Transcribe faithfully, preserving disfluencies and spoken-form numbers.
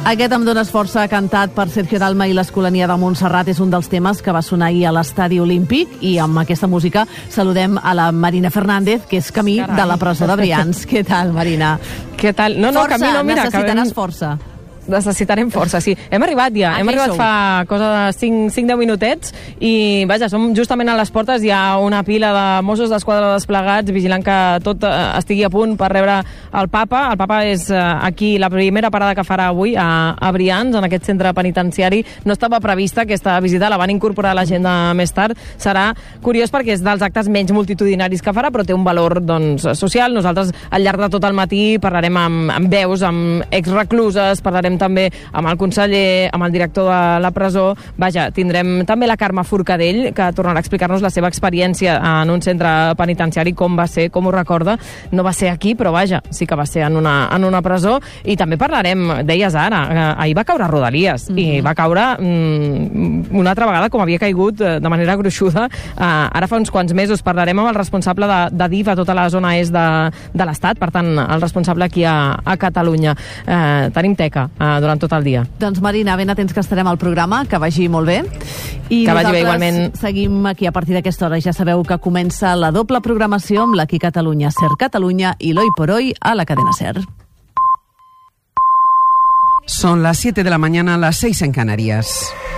Aquest Em dones força, cantat per Sergio Dalma i l'Escolania de Montserrat, és un dels temes que va sonar ahir a l'Estadi Olímpic, i amb aquesta música saludem a la Marina Fernández, que és camí Carai. de la presó de Brians. Què tal, Marina? Què tal? No, no, força, camí no, mira, necessitaràs acabem... força. Necessitarem força, sí. Hem arribat ja, Aquí hem arribat sou. fa cosa de cinc a deu minutets i, vaja, som justament a les portes, hi ha una pila de Mossos d'Esquadra desplegats vigilant que tot eh, estigui a punt per rebre el papa. El papa és eh, aquí la primera parada que farà avui a, a Brians, en aquest centre penitenciari. No estava prevista aquesta visita, la van incorporar a l'agenda més tard. Serà curiós perquè és dels actes menys multitudinaris que farà, però té un valor doncs, social. Nosaltres al llarg de tot el matí parlarem amb, amb veus, amb exrecluses, parlarem també amb el conseller, amb el director de la presó. Vaja, tindrem també la Carme Forcadell, que tornarà a explicar-nos la seva experiència en un centre penitenciari, com va ser, com ho recorda. No va ser aquí, però vaja, sí que va ser en una, en una presó. I també parlarem, deies ara, eh, ahir va caure Rodalies, mm-hmm. i va caure mm, una altra vegada com havia caigut eh, de manera gruixuda. Eh, ara fa uns quants mesos parlarem amb el responsable de, de D I F a tota la zona est de, de l'Estat, per tant, el responsable aquí a, a Catalunya. Eh, tenim teca eh, durant tot el dia. Doncs Marina, ben atents que estarem al programa, que vagi molt bé. I que vagi bé igualment. Seguim aquí a partir d'aquesta hora. Ja sabeu que comença la doble programació amb l'Aquí Catalunya, Ser Catalunya i l'Hoy por Hoy a la cadena Ser. Son las siete de la mañana, las seis en Canarias.